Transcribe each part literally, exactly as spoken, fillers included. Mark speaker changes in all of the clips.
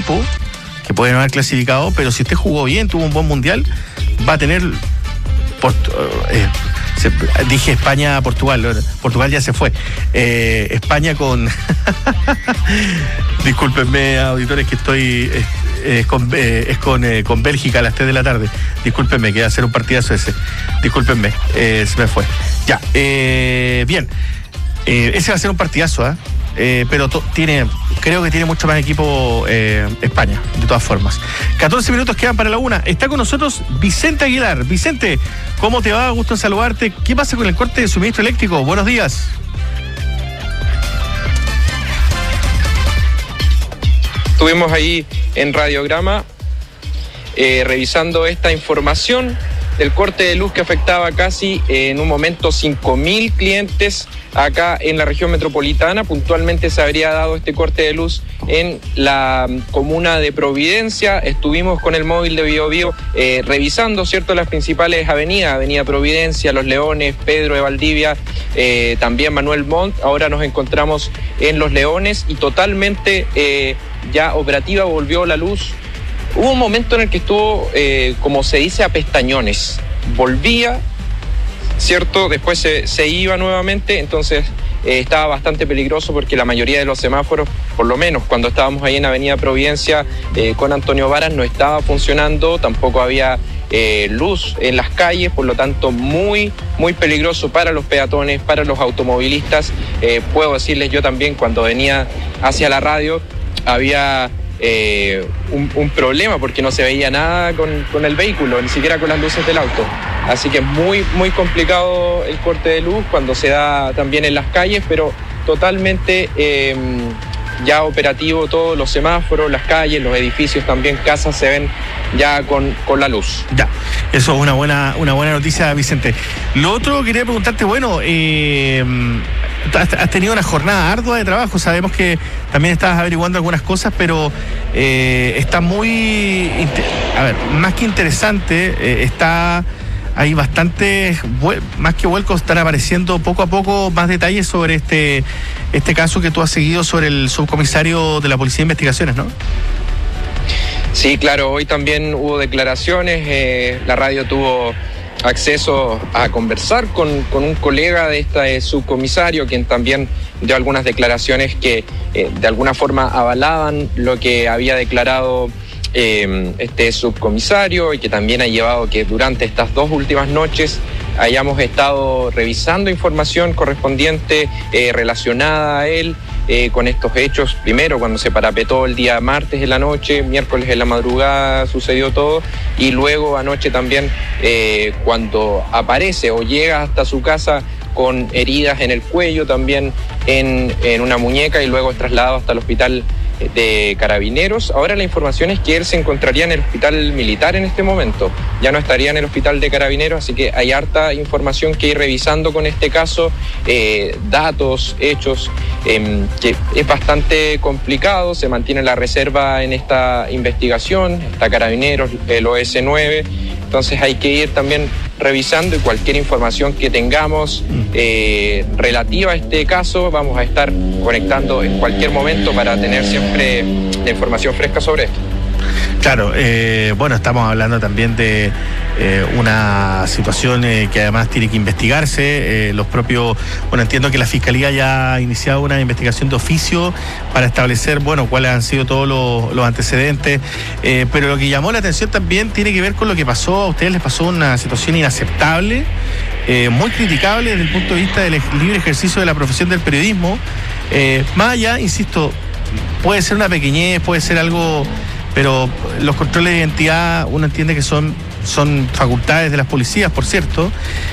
Speaker 1: equipo que puede no haber clasificado, pero si usted jugó bien, tuvo un buen mundial, va a tener... Port, eh, se, dije España, Portugal, Portugal ya se fue. Eh, España con... Discúlpenme, auditores, que estoy... Eh, es con, eh, es con, eh, con Bélgica a las tres de la tarde. Discúlpenme, que va a ser un partidazo ese. Discúlpenme, eh, se me fue. Ya, eh, bien. Eh, ese va a ser un partidazo, ¿eh? Eh, pero to- tiene, creo que tiene mucho más equipo eh, España, de todas formas. catorce minutos quedan para la una. Está con nosotros Vicente Aguilar. Vicente, ¿cómo te va? Gusto en saludarte. ¿Qué pasa con el corte de suministro eléctrico? Buenos días.
Speaker 2: Estuvimos ahí en Radiograma eh, revisando esta información del corte de luz que afectaba casi eh, en un momento cinco mil clientes acá en la región metropolitana. Puntualmente se habría dado este corte de luz en la comuna de Providencia. Estuvimos con el móvil de Biobío eh, revisando, ¿cierto?, las principales avenidas, Avenida Providencia, Los Leones, Pedro de Valdivia, eh, también Manuel Montt. Ahora nos encontramos en Los Leones y totalmente eh, ya operativa, volvió la luz. Hubo un momento en el que estuvo, eh, como se dice, a pestañones. Volvía, ¿cierto? Después se, se iba nuevamente, entonces eh, estaba bastante peligroso porque la mayoría de los semáforos, por lo menos cuando estábamos ahí en Avenida Providencia eh, con Antonio Varas, no estaba funcionando, tampoco había eh, luz en las calles, por lo tanto muy, muy peligroso para los peatones, para los automovilistas. Eh, puedo decirles yo también, cuando venía hacia la radio, había... Eh, un, un problema porque no se veía nada con, con el vehículo, ni siquiera con las luces del auto. Así que es muy, muy complicado el corte de luz cuando se da también en las calles, pero totalmente eh, ya operativo todos los semáforos, las calles, los edificios también, casas se ven ya con, con la luz.
Speaker 1: Ya, eso es una buena, una buena noticia, Vicente. Lo otro, quería preguntarte, bueno, eh, has tenido una jornada ardua de trabajo, sabemos que también estabas averiguando algunas cosas, pero eh, está muy, a ver, más que interesante, eh, está... Hay bastantes, más que vuelcos, están apareciendo poco a poco más detalles sobre este, este caso que tú has seguido sobre el subcomisario de la Policía de Investigaciones, ¿no?
Speaker 2: Sí, claro, hoy también hubo declaraciones, eh, la radio tuvo acceso a conversar con, con un colega de este subcomisario, quien también dio algunas declaraciones que eh, de alguna forma avalaban lo que había declarado Eh, este subcomisario, y que también ha llevado que durante estas dos últimas noches hayamos estado revisando información correspondiente eh, relacionada a él eh, con estos hechos. Primero, cuando se parapetó el día martes en la noche, miércoles en la madrugada sucedió todo, y luego anoche también eh, cuando aparece o llega hasta su casa con heridas en el cuello, también en, en una muñeca, y luego es trasladado hasta el hospital de Carabineros. Ahora la información es que él se encontraría en el hospital militar en este momento, ya no estaría en el hospital de Carabineros, así que hay harta información que ir revisando con este caso, eh, datos, hechos, eh, que es bastante complicado. Se mantiene la reserva en esta investigación, está Carabineros, el O S nueve, entonces hay que ir también revisando, y cualquier información que tengamos eh, relativa a este caso vamos a estar conectando en cualquier momento para tener siempre la información fresca sobre esto.
Speaker 1: Claro, eh, bueno, estamos hablando también de eh, una situación eh, que además tiene que investigarse. Eh, los propios, bueno, entiendo que la Fiscalía ya ha iniciado una investigación de oficio para establecer, bueno, cuáles han sido todos los, los antecedentes. Eh, pero lo que llamó la atención también tiene que ver con lo que pasó. A ustedes les pasó una situación inaceptable, eh, muy criticable desde el punto de vista del libre ejercicio de la profesión del periodismo. Eh, más allá, insisto, puede ser una pequeñez, puede ser algo... Pero los controles de identidad, uno entiende que son, son facultades de las policías, por cierto,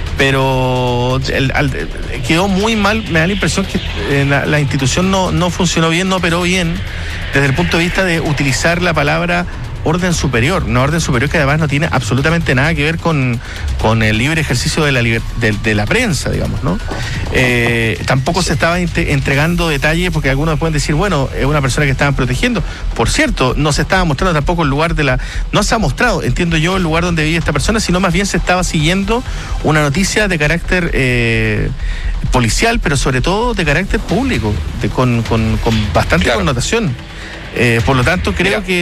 Speaker 1: pero el, al, quedó muy mal. Me da la impresión que eh, la, la institución no, no funcionó bien, no operó bien, desde el punto de vista de utilizar la palabra orden superior, una orden superior que además no tiene absolutamente nada que ver con, con el libre ejercicio de la, liber, de, de la prensa, digamos, ¿no? Eh, tampoco se estaba entregando detalles, porque algunos pueden decir, bueno, es una persona que estaban protegiendo. Por cierto, no se estaba mostrando tampoco el lugar de la... No se ha mostrado, entiendo yo, el lugar donde vivía esta persona, sino más bien se estaba siguiendo una noticia de carácter eh, policial, pero sobre todo de carácter público, de, con, con, con bastante claro. connotación. Eh, por lo tanto, creo Mira. que